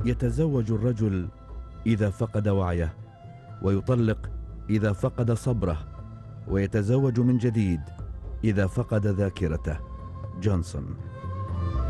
يتزوج الرجل إذا فقد وعيه، ويطلق إذا فقد صبره، ويتزوج من جديد إذا فقد ذاكرته. جونسون.